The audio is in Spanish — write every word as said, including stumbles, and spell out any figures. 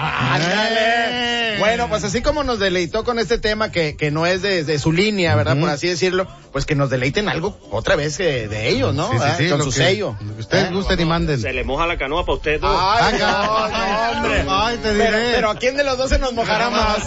¡Ándale! Bueno, pues así como nos deleitó con este tema que, que no es de, de su línea, ¿verdad? Uh-huh. Por así decirlo, pues que nos deleiten algo otra vez de, de ellos, ¿no? Sí, sí, sí, con su que, sello. Lo que ustedes ¿Eh? gusten y manden. Se le moja la canoa para usted dos. Ay, no, no, hombre. Ay, te diré. Pero, pero ¿a quién de los dos se nos mojará más?